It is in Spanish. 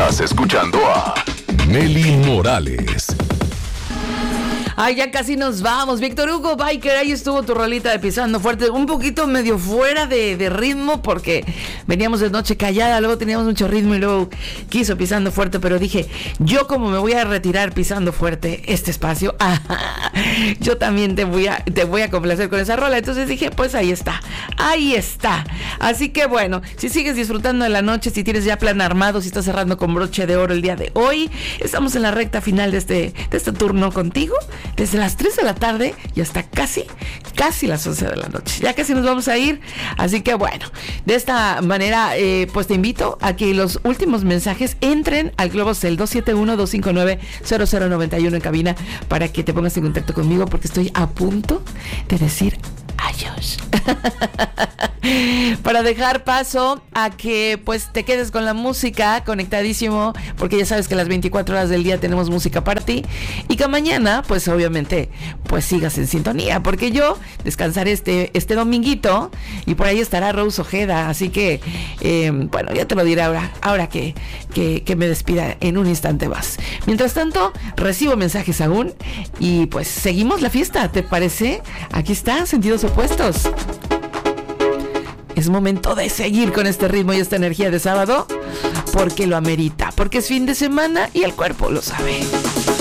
Estás escuchando a Nelly Morales. Ay, ya casi nos vamos. Víctor Hugo Biker, ahí estuvo tu rolita de Pisando Fuerte. Un poquito medio fuera de ritmo porque veníamos de Noche Callada, luego teníamos mucho ritmo y luego quiso Pisando Fuerte, pero dije, yo como me voy a retirar Pisando Fuerte este espacio, yo también te voy a complacer con esa rola. Entonces dije, pues ahí está. Así que bueno, si sigues disfrutando de la noche, si tienes ya plan armado, si estás cerrando con broche de oro el día de hoy, estamos en la recta final de este turno contigo. Desde las 3 de la tarde y hasta casi las 11 de la noche. Ya casi nos vamos a ir. Así que bueno, de esta manera, pues te invito a que los últimos mensajes entren al Globocel 271-259-0091 en cabina para que te pongas en contacto conmigo porque estoy a punto de decir adiós. Para dejar paso a que pues te quedes con la música conectadísimo, porque ya sabes que las 24 horas del día tenemos música para ti y que mañana pues obviamente pues sigas en sintonía, porque yo descansaré este dominguito y por ahí estará Rose Ojeda, así que bueno, ya te lo diré ahora que me despida en un instante más. Mientras tanto, recibo mensajes aún y pues seguimos la fiesta, ¿te parece? Aquí está, Sentidos Opuestos. Es momento de seguir con este ritmo y esta energía de sábado porque lo amerita, porque es fin de semana y el cuerpo lo sabe.